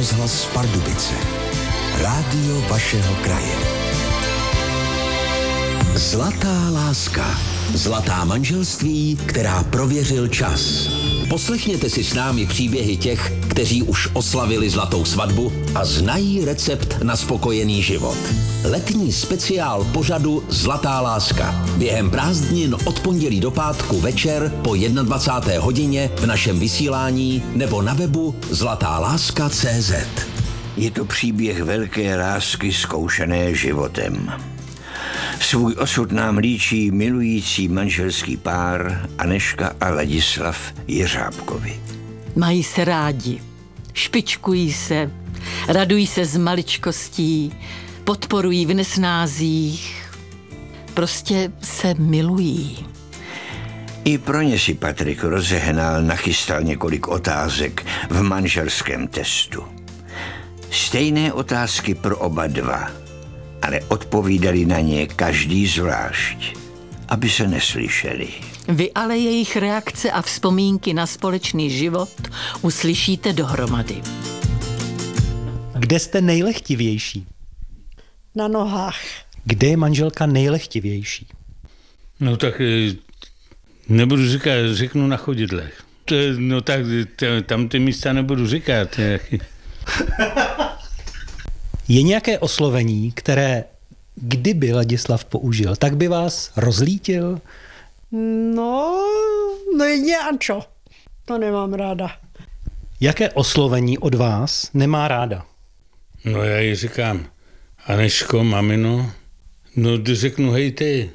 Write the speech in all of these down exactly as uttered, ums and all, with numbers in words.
rozhlas Pardubice. Rádio vašeho kraje. Zlatá láska. Zlatá manželství, která prověřil čas. Poslechněte si s námi příběhy těch, kteří už oslavili zlatou svatbu a znají recept na spokojený život. Letní speciál pořadu Zlatá láska. Během prázdnin od pondělí do pátku večer po dvacáté jedné hodině v našem vysílání nebo na webu zlatá láska tečka cé zet. Je to příběh velké lásky zkoušené životem. Svůj osud nám líčí milující manželský pár Anežka a Ladislav Jeřábkovi. Mají se rádi, špičkují se, radují se z maličkostí, podporují v nesnázích, prostě se milují. I pro ně si Patrik rozehnal, nachystal několik otázek v manželském testu. Stejné otázky pro oba dva, ale odpovídali na ně každý zvlášť, aby se neslyšeli. Vy ale jejich reakce a vzpomínky na společný život uslyšíte dohromady. Kde jste nejlehtivější? Na nohách. Kde je manželka nejlehtivější? No tak nebudu říkat, řeknu na chodidlech. To, no tak tam ty místa nebudu říkat. Je nějaké oslovení, které kdyby Ladislav použil, tak by vás rozlítil? No, no jedině Ančo. To nemám ráda. Jaké oslovení od vás nemá ráda? No já jí říkám, Anežko, mamino, no když řeknu hej ty.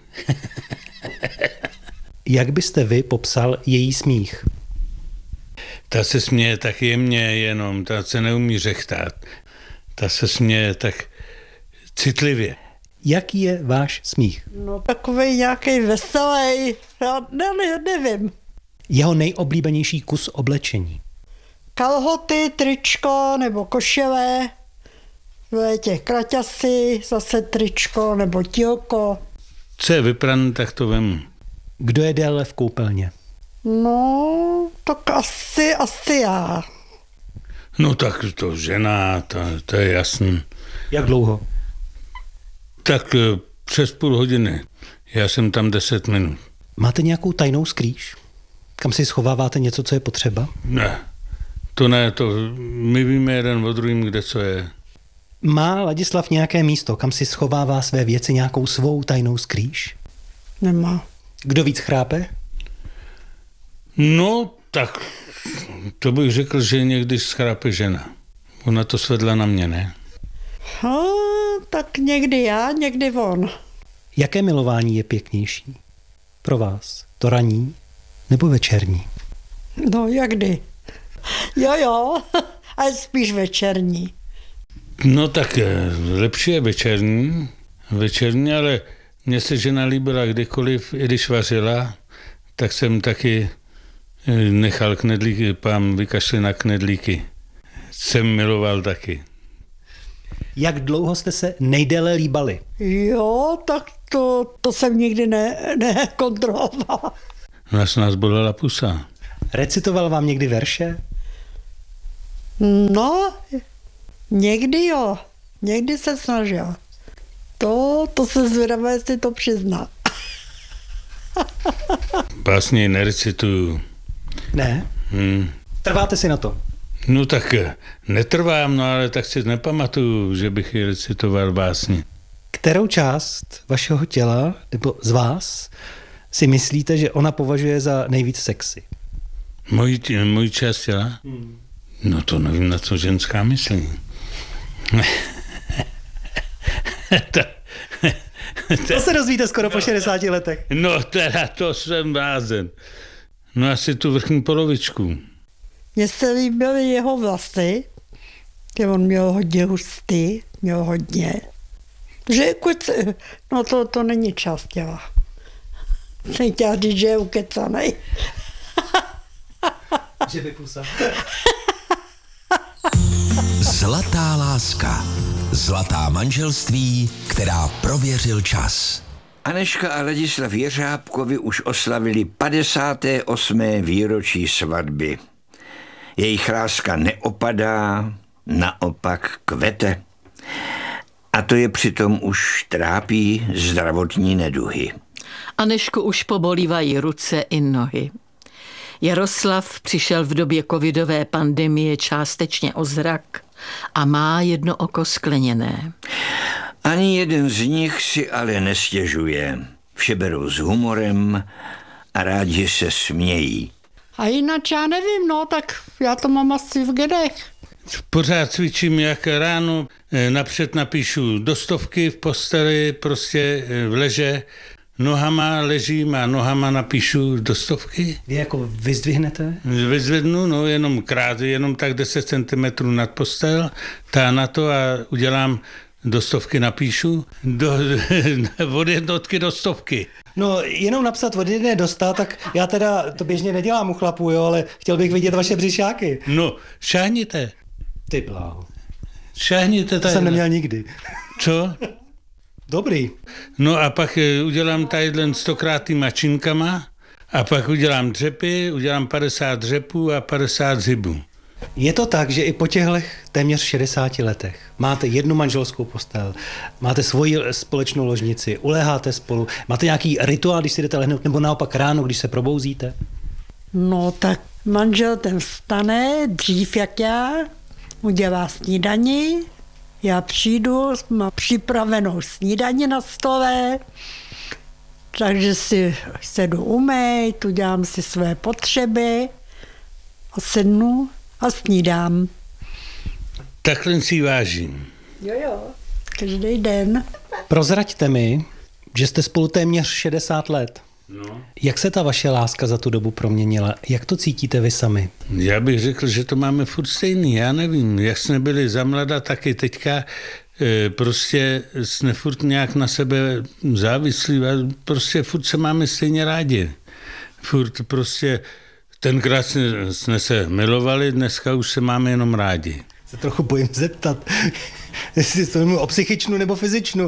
Jak byste vy popsal její smích? Ta se směje tak jemně jenom, ta se neumí řechtat. Ta se směje tak citlivě. Jaký je váš smích? No takovej nějaký veselý, já ne, ne, nevím. Jeho nejoblíbenější kus oblečení? Kalhoty, tričko nebo košile, v létě kraťasy, zase tričko nebo tílko. Co je vyprané, tak to vemu. Kdo je déle v koupelně? No, tak asi, asi já. No tak to žena, to, to je jasný. Jak dlouho? Tak přes půl hodiny. Já jsem tam deset minut. Máte nějakou tajnou skrýš? Kam si schováváte něco, co je potřeba? Ne, to ne, to my víme jeden od druhým, kde co je. Má Ladislav nějaké místo, kam si schovává své věci, nějakou svou tajnou skrýš? Nemá. Kdo víc chrápe? No, tak to bych řekl, že někdy schrápe žena. Ona to svedla na mě, ne? No, tak někdy já, někdy on. Jaké milování je pěknější? Pro vás? To ranní nebo večerní? No, jakdy? Jo, jo, ale spíš večerní. No tak lepší je večerní, večerní, ale mně se žena líbila kdykoliv, i když vařila, tak jsem taky nechal knedlíky, pán vykašli na knedlíky. Jsem miloval taky. Jak dlouho jste se nejdéle líbali? Jo, tak to, to jsem nikdy ne, nekontrolovala. Nás nás bolela pusa. Recitoval vám někdy verše? No, někdy jo. Někdy se snažil. To, to se zvědavá, jestli to přizná. Básně nerecituju. Ne? Hmm. Trváte si na to? No tak netrvám, no ale tak si nepamatuju, že bych ji recitoval básně. Kterou část vašeho těla, nebo z vás, si myslíte, že ona považuje za nejvíc sexy? Mojí, mojí část těla? Hmm. No to nevím, na co ženská myslí. to, to se dozvíte skoro po šedesáti letech. No teda to jsem blázen. No asi tu vrchní polovičku. Mně se líbily jeho vlasy, že on měl hodně hustý, měl hodně. Že kuc, no to, to není část těla. Jsem chtěla říct, že je ukecanej. Že by pusa. Zlatá láska. Zlatá manželství, která prověřil čas. Anežka a Ladislav Jeřábkovi už oslavili padesáté osmé. osmé výročí svatby. Jejich láska neopadá, naopak kvete. A to je přitom už trápí zdravotní neduhy. Anežku už pobolívají ruce i nohy. Jaroslav přišel v době covidové pandemie částečně o zrak a má jedno oko skleněné. Ani jeden z nich si ale nestěžuje. Vše berou s humorem a rádi se smějí. A jinak já nevím, no, tak já to mám asi v genech. Pořád cvičím, jak ráno napřed napíšu do stovky v posteli, prostě v leže, nohama ležím a nohama napíšu do stovky. Vy jako vyzdvihnete? Vyzvednu, no jenom krát, jenom tak deset centimetrů nad postel, tá na to a udělám do stovky napíšu, do, od jednotky do stovky. No, jenom napsat od jedné do sta, tak já teda to běžně nedělám u chlapů, jo, ale chtěl bych vidět vaše břišáky. No, šáhněte. Ty bláho. Šáhněte To tady. jsem neměl nikdy. Co? Dobrý. No a pak udělám tadyhle stokrát tý mačinkama a pak udělám dřepy, udělám padesát dřepů a padesát zhybů. Je to tak, že i po těchto téměř šedesáti letech máte jednu manželskou postel, máte svoji společnou ložnici, uléháte spolu, máte nějaký rituál, když si jdete lehnout, nebo naopak ráno, když se probouzíte? No tak manžel ten vstane dřív jak já, udělá snídani, já přijdu, mám připravenou snídani na stole, takže si sedu umýt, udělám si své potřeby a sednu a snídám. Takhle si vážím. Jo, jo, každý den. Prozraďte mi, že jste spolu téměř šedesát let. No. Jak se ta vaše láska za tu dobu proměnila? Jak to cítíte vy sami? Já bych řekl, že to máme furt stejný, já nevím, jak jsme byli za mlada, tak i teďka e, prostě jsme furt nějak na sebe závislí a prostě furt se máme stejně rádi. Furt prostě tenkrát jsme se milovali, dneska už se máme jenom rádi. Se trochu bojím zeptat, jestli to mluví o psychičnu nebo fyzičnu.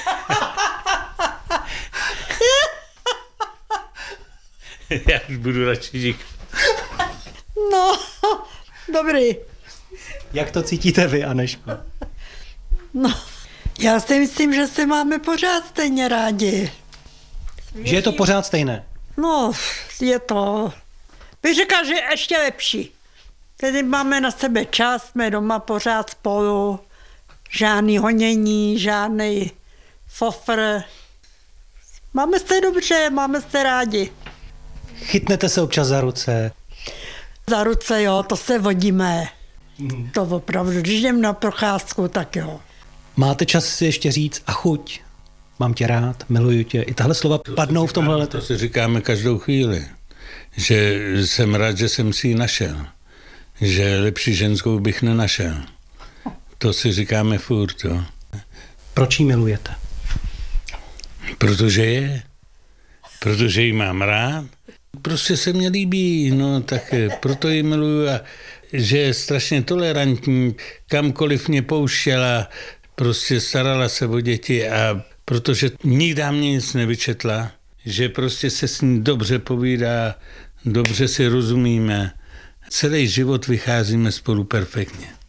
Já už budu radši říkat. No, dobrý. Jak to cítíte vy, Anežko? No, já si myslím, že se máme pořád stejně rádi. Že je to pořád stejné? No, je to, bych řekla, že ještě lepší. Tedy máme na sebe čas, jsme doma pořád spolu, žádný honění, žádný fofr. Máme se dobře, máme se rádi. Chytnete se občas za ruce? Za ruce, jo, to se vodíme. Mm. To opravdu, když jdem na procházku, tak jo. Máte čas si ještě říct a chuť? Mám tě rád, miluju tě. I tahle slova padnou v tomhle letu. To si říkáme každou chvíli. Že jsem rád, že jsem si ji našel. Že lepší ženskou bych nenašel. To si říkáme furt, jo. Proč ji milujete? Protože je. Protože ji mám rád. Prostě se mně líbí, no tak proto ji miluju a že je strašně tolerantní, kamkoliv mě pouštěla, prostě starala se o děti a protože nikdy mě nic nevyčetla, že prostě se s ní dobře povídá, dobře si rozumíme. Celý život vycházíme spolu perfektně.